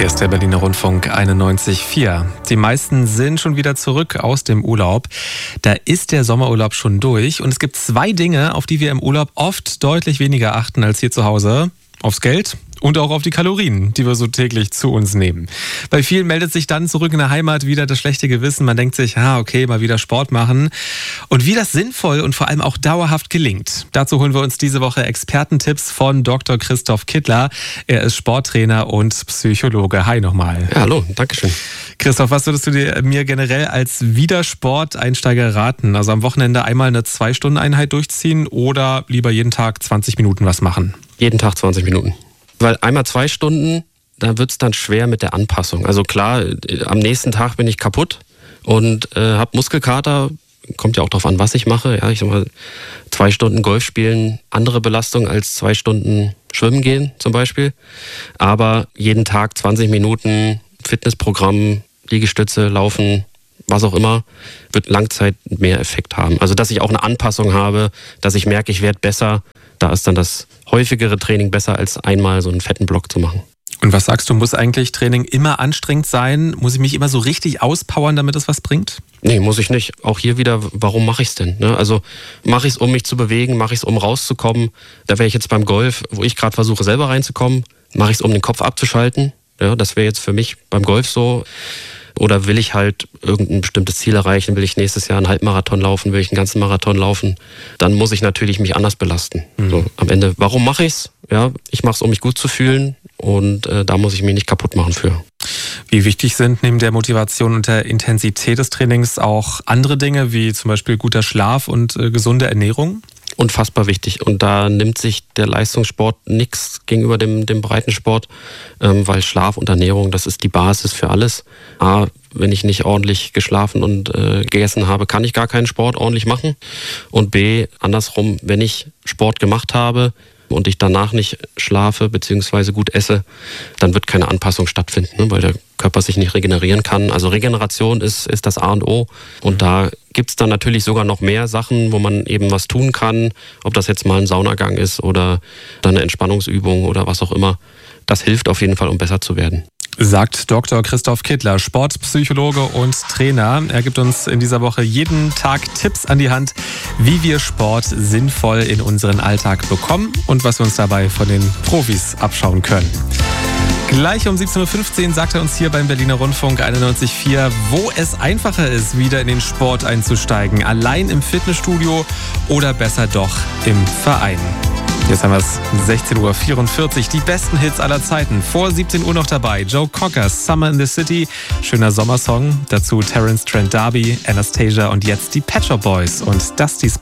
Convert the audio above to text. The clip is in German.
Hier ist der Berliner Rundfunk 91.4. Die meisten sind schon wieder zurück aus dem Urlaub. Da ist der Sommerurlaub schon durch und es gibt 2 Dinge, auf die wir im Urlaub oft deutlich weniger achten als hier zu Hause. Aufs Geld und auch auf die Kalorien, die wir so täglich zu uns nehmen. Bei vielen meldet sich dann zurück in der Heimat wieder das schlechte Gewissen. Man denkt sich, okay, mal wieder Sport machen. Und wie das sinnvoll und vor allem auch dauerhaft gelingt. Dazu holen wir uns diese Woche Expertentipps von Dr. Christoph Kittler. Er ist Sporttrainer und Psychologe. Hi nochmal. Ja, hallo, dankeschön. Christoph, was würdest du mir generell als Wiedersport-Einsteiger raten? Also am Wochenende einmal eine 2-Stunden-Einheit durchziehen oder lieber jeden Tag 20 Minuten was machen? Jeden Tag 20 Minuten. Weil einmal 2 Stunden, da wird es dann schwer mit der Anpassung. Also klar, am nächsten Tag bin ich kaputt und habe Muskelkater. Kommt ja auch darauf an, was ich mache. Ja, ich sag mal, 2 Stunden Golf spielen, andere Belastung als 2 Stunden schwimmen gehen zum Beispiel. Aber jeden Tag 20 Minuten Fitnessprogramm, Liegestütze, Laufen, was auch immer, wird Langzeit mehr Effekt haben. Also dass ich auch eine Anpassung habe, dass ich merke, ich werde besser. Da ist dann das häufigere Training besser, als einmal so einen fetten Block zu machen. Und was sagst du, muss eigentlich Training immer anstrengend sein? Muss ich mich immer so richtig auspowern, damit es was bringt? Nee, muss ich nicht. Auch hier wieder, warum mache ich es denn? Also mache ich es, um mich zu bewegen, mache ich es, um rauszukommen. Da wäre ich jetzt beim Golf, wo ich gerade versuche, selber reinzukommen. Mache ich es, um den Kopf abzuschalten. Ja, das wäre jetzt für mich beim Golf so. Oder will ich halt irgendein bestimmtes Ziel erreichen? Will ich nächstes Jahr einen Halbmarathon laufen? Will ich einen ganzen Marathon laufen? Dann muss ich natürlich mich anders belasten. So, am Ende, warum mache ich's? Ja, ich mache es, um mich gut zu fühlen und da muss ich mich nicht kaputt machen für. Wie wichtig sind neben der Motivation und der Intensität des Trainings auch andere Dinge, wie zum Beispiel guter Schlaf und gesunde Ernährung? Unfassbar wichtig. Und da nimmt sich der Leistungssport nichts gegenüber dem Breitensport, weil Schlaf und Ernährung, das ist die Basis für alles. A, wenn ich nicht ordentlich geschlafen und gegessen habe, kann ich gar keinen Sport ordentlich machen. Und B, andersrum, wenn ich Sport gemacht habe und ich danach nicht schlafe bzw. gut esse, dann wird keine Anpassung stattfinden, ne, weil der Körper sich nicht regenerieren kann. Also Regeneration ist das A und O. Und da gibt es dann natürlich sogar noch mehr Sachen, wo man eben was tun kann. Ob das jetzt mal ein Saunagang ist oder dann eine Entspannungsübung oder was auch immer. Das hilft auf jeden Fall, um besser zu werden. Sagt Dr. Christoph Kittler, Sportpsychologe und Trainer. Er gibt uns in dieser Woche jeden Tag Tipps an die Hand, wie wir Sport sinnvoll in unseren Alltag bekommen und was wir uns dabei von den Profis abschauen können. Gleich um 17.15 Uhr sagt er uns hier beim Berliner Rundfunk 91.4, wo es einfacher ist, wieder in den Sport einzusteigen. Allein im Fitnessstudio oder besser doch im Verein. Jetzt haben wir es 16.44 Uhr. Die besten Hits aller Zeiten. Vor 17 Uhr noch dabei. Joe Cocker, Summer in the City. Schöner Sommersong. Dazu Terence Trent D'Arby, Anastasia und jetzt die Pet Shop Boys und Dusty Spring.